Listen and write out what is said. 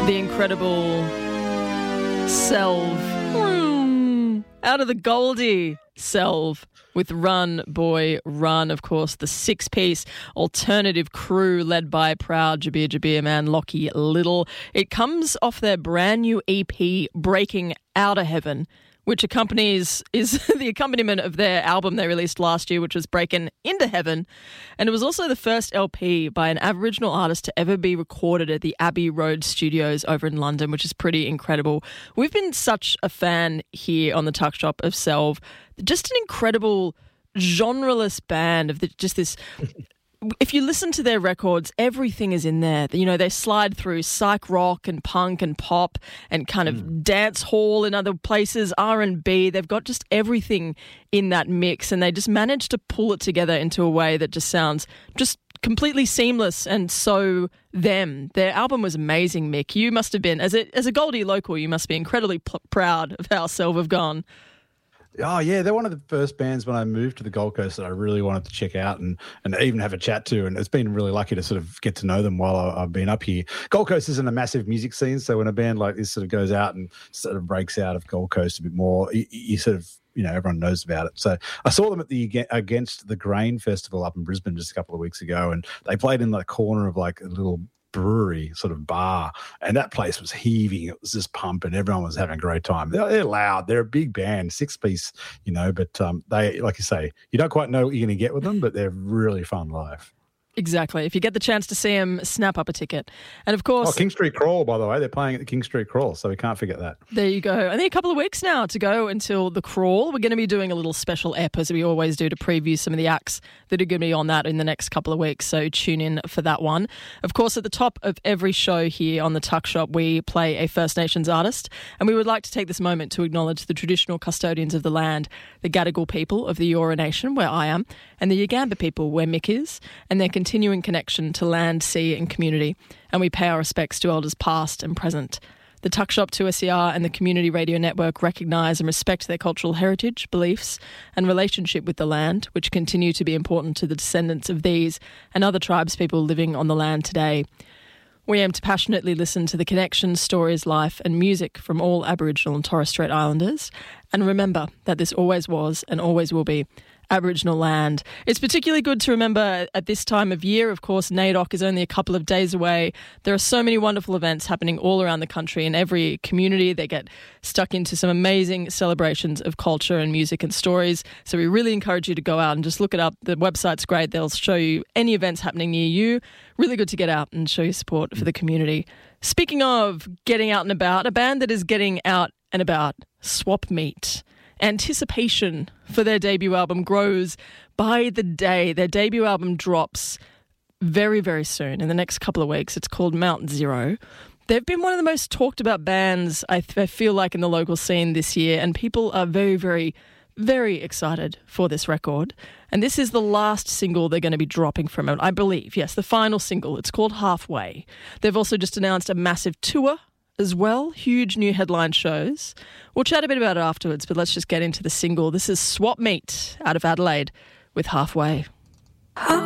The incredible Selve. Out of the Goldie. Selve with Run Boy Run, of course, the six-piece alternative crew led by proud Jabir man Lockie Little. It comes off their brand new EP, Breaking Out of Heaven, which is the accompaniment of their album they released last year, which was Breaking Into Heaven. And it was also the first LP by an Aboriginal artist to ever be recorded at the Abbey Road Studios over in London, which is pretty incredible. We've been such a fan here on the Tuck Shop of Selve. Just an incredible genreless band of just this... If you listen to their records, everything is in there. You know, they slide through psych rock and punk and pop and kind of dance hall in other places, R&B. They've got just everything in that mix, and they just managed to pull it together into a way that just sounds just completely seamless and so them. Their album was amazing, Mick. You must have been, as a Goldie local, you must be incredibly proud of how Selve have gone. Oh, yeah, they're one of the first bands when I moved to the Gold Coast that I really wanted to check out and even have a chat to, and it's been really lucky to sort of get to know them while I've been up here. Gold Coast isn't a massive music scene, so when a band like this sort of goes out and sort of breaks out of Gold Coast a bit more, you sort of, you know, everyone knows about it. So I saw them at the Against the Grain Festival up in Brisbane just a couple of weeks ago, and they played in the corner of like a little brewery sort of bar, and that place was heaving. It was just pumping. Everyone was having a great time. They're loud. They're a big band, six-piece, you know, but they, like you say, you don't quite know what you're going to get with them, but they're really fun live. Exactly. If you get the chance to see them, snap up a ticket. And of course... King Street Crawl, by the way. They're playing at the King Street Crawl, so we can't forget that. There you go. Only a couple of weeks now to go until the Crawl. We're going to be doing a little special ep, as we always do, to preview some of the acts that are going to be on that in the next couple of weeks, so tune in for that one. Of course, at the top of every show here on the Tuck Shop, we play a First Nations artist, and we would like to take this moment to acknowledge the traditional custodians of the land, the Gadigal people of the Eora Nation, where I am, and the Yagamba people, where Mick is, and their continuing connection to land, sea and community, and we pay our respects to elders past and present. The Tuck Shop 2SER and the Community Radio Network recognise and respect their cultural heritage, beliefs and relationship with the land, which continue to be important to the descendants of these and other tribes people living on the land today. We aim to passionately listen to the connections, stories, life and music from all Aboriginal and Torres Strait Islanders, and remember that this always was and always will be Aboriginal land. It's particularly good to remember at this time of year. Of course, NAIDOC is only a couple of days away. There are so many wonderful events happening all around the country. In every community, they get stuck into some amazing celebrations of culture and music and stories. So we really encourage you to go out and just look it up. The website's great. They'll show you any events happening near you. Really good to get out and show your support for the community. Speaking of getting out and about, a band that is getting out and about, Swap Meat. Anticipation for their debut album grows by the day. Their debut album drops very, very soon, in the next couple of weeks. It's called Mount Zero. They've been one of the most talked about bands, I feel like, in the local scene this year, and people are very, very, very excited for this record. And this is the last single they're going to be dropping from it, I believe. Yes, the final single. It's called Halfway. They've also just announced a massive tour as well, huge new headline shows. We'll chat a bit about it afterwards, but let's just get into the single. This is Swap Meat out of Adelaide with Halfway. Halfway.